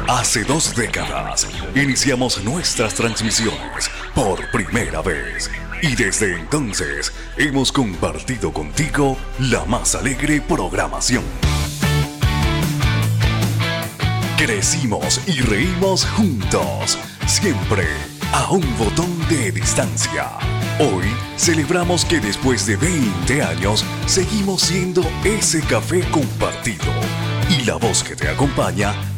Hace 2 décadas iniciamos nuestras transmisiones por primera vez y desde entonces hemos compartido contigo la más alegre programación. Crecimos y reímos juntos, siempre a un botón de distancia. Hoy celebramos que después de 20 años seguimos siendo ese café compartido y la voz que te acompaña